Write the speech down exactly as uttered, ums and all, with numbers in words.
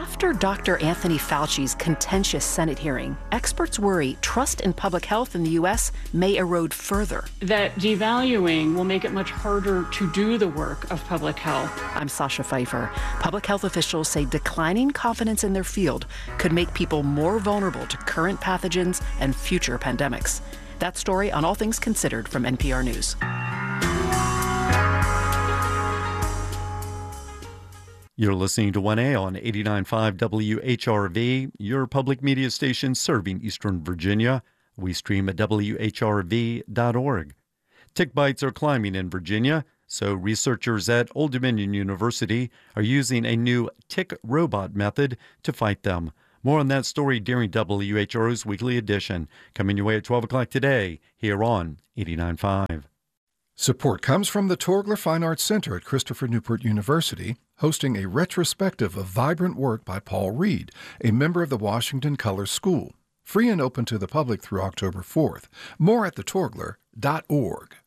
After Doctor Anthony Fauci's contentious Senate hearing, experts worry trust in public health in the U S may erode further. That devaluing will make it much harder to do the work of public health. I'm Sasha Pfeiffer. Public health officials say declining confidence in their field could make people more vulnerable to current pathogens and future pandemics. That story on All Things Considered from N P R News. You're listening to one A on eighty-nine point five W H R V, your public media station serving Eastern Virginia. We stream at W H R V dot org. Tick bites are climbing in Virginia, so researchers at Old Dominion University are using a new tick robot method to fight them. More on that story during W H R O's Weekly Edition, coming your way at twelve o'clock today here on eighty-nine point five. Support comes from the Torgler Fine Arts Center at Christopher Newport University, hosting a retrospective of vibrant work by Paul Reed, a member of the Washington Color School. Free and open to the public through October fourth. More at the torgler dot org.